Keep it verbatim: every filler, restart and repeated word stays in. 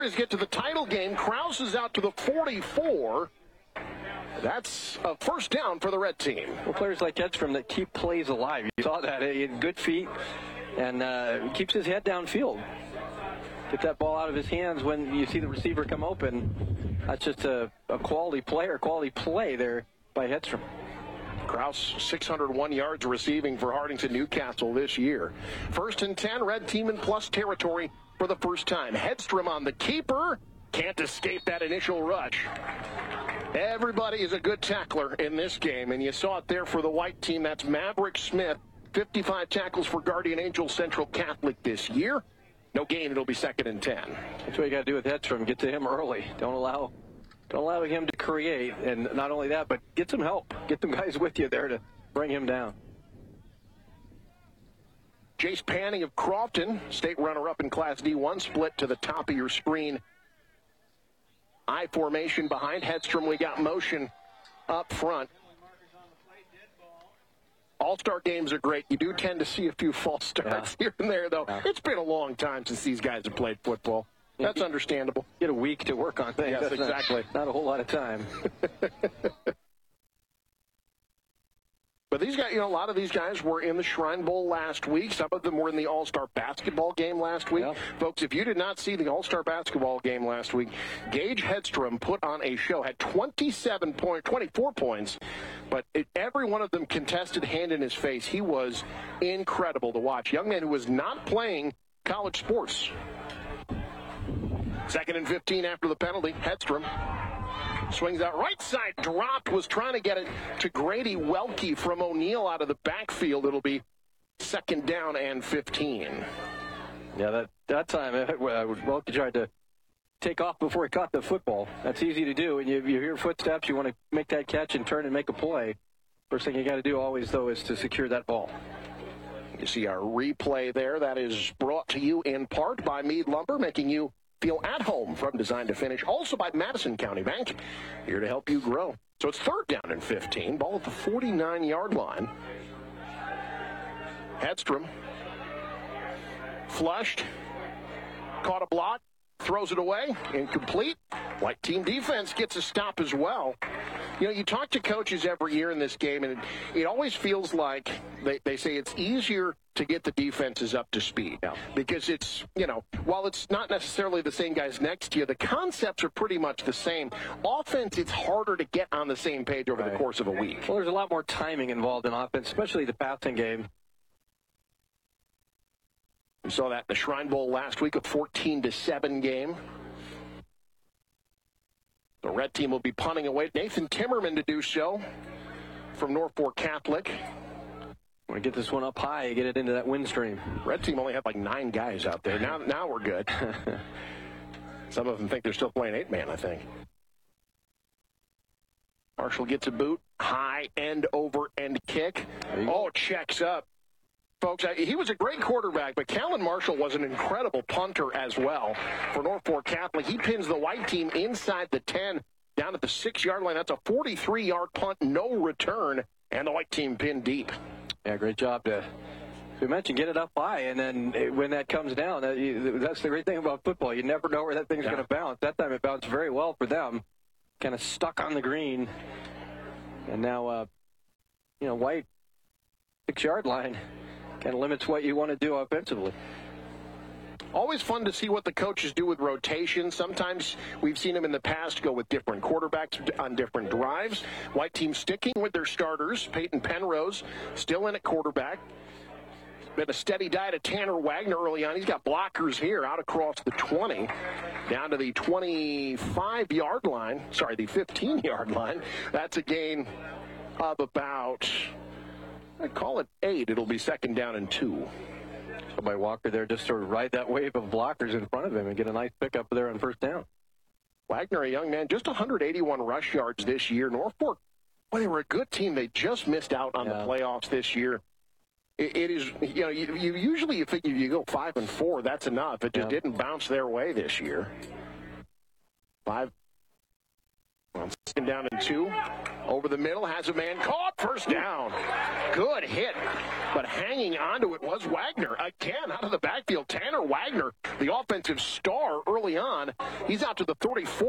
Get to the title game. Krause is out to the forty-four. That's a first down for the red team. Well, players like Edstrom that keep plays alive. You saw that. He had good feet and uh, keeps his head downfield. Get that ball out of his hands when you see the receiver come open. That's just a, a quality player, quality play there by Edstrom. Krause, six hundred one yards receiving for Hardington Newcastle this year. First and ten, red team in plus territory for the first time. Hedstrom on the keeper. Can't escape that initial rush. Everybody is a good tackler in this game, and you saw it there for the white team. That's Maverick Smith. fifty-five tackles for Guardian Angels Central Catholic this year. No gain, it'll be second and ten. That's what you got to do with Hedstrom. Get to him early. Don't allow don't allow him to create, and not only that, but get some help. Get some guys with you there to bring him down. Jace Panning of Crofton, state runner-up in Class D one, split to the top of your screen. I formation behind Hedstrom. We got motion up front. All-star games are great. You do tend to see a few false starts yeah. here and there, though. Yeah. It's been a long time since these guys have played football. That's understandable. Get a week to work on things. Yes, That's exactly. Not, not a whole lot of time. But these guys, you know, a lot of these guys were in the Shrine Bowl last week. Some of them were in the All-Star basketball game last week. Yeah. Folks, if you did not see the All-Star basketball game last week, Gage Hedstrom put on a show, had twenty-seven points, twenty-four points, but it, every one of them contested hand in his face. He was incredible to watch. Young man who was not playing college sports. Second and fifteen after the penalty. Hedstrom swings out right side, dropped, was trying to get it to Grady Welke from O'Neill out of the backfield. It'll be second down and fifteen. Yeah, that, that time, uh, Welke tried to take off before he caught the football. That's easy to do, and you, you hear footsteps, you want to make that catch and turn and make a play. First thing you got to do always, though, is to secure that ball. You see our replay there. That is brought to you in part by Meade Lumber, making you feel at home from design to finish. Also by Madison County Bank, here to help you grow. So it's third down and fifteen. Ball at the forty-nine-yard line. Hedstrom flushed, caught a block, throws it away, incomplete. White team defense gets a stop as well. You know, you talk to coaches every year in this game, and it, it always feels like they, they say it's easier to get the defenses up to speed. Yeah. Because it's, you know, while it's not necessarily the same guys next to you, the concepts are pretty much the same. Offense, it's harder to get on the same page over right. the course of a week. Well, there's a lot more timing involved in offense, especially the passing game. We saw that in the Shrine Bowl last week, a fourteen to seven game. The red team will be punting away. Nathan Timmerman to do so from North Fork Catholic. Want to get this one up high, get it into that wind stream. Red team only had like nine guys out there. Now, now we're good. Some of them think they're still playing eight-man, I think. Marshall gets a boot. High end over end kick. Oh, checks up. Folks, he was a great quarterback, but Callan Marshall was an incredible punter as well for North Fork Catholic. He pins the white team inside the ten, down at the six-yard line. That's a forty-three-yard punt, no return, and the white team pinned deep. Yeah, great job to, we mentioned, get it up high, and then when that comes down, that's the great thing about football. You never know where that thing's yeah. going to bounce. That time it bounced very well for them, kind of stuck on the green, and now, uh, you know, white six-yard line. Kind of limits what you want to do offensively. Always fun to see what the coaches do with rotation. Sometimes we've seen them in the past go with different quarterbacks on different drives. White team sticking with their starters. Peyton Penrose still in at quarterback. Been a steady diet of Tanner Wagner early on. He's got blockers here out across the twenty, down to the twenty-five-yard line. Sorry, the fifteen-yard line. That's a gain of about, I call it eight. It'll be second down and two. So by Walker there, just sort of ride that wave of blockers in front of him and get a nice pickup there on first down. Wagner, a young man, just one hundred eighty-one rush yards this year. North Fork, well, they were a good team. They just missed out on yeah. the playoffs this year. It, it is, you know, you, you usually you think if you go five and four, that's enough. It just yeah. didn't bounce their way this year. Five. Well, Second down and two. Over the middle, has a man caught. First down. Good hit. But hanging onto it was Wagner. Again, out of the backfield, Tanner Wagner, the offensive star early on. He's out to the thirty-four.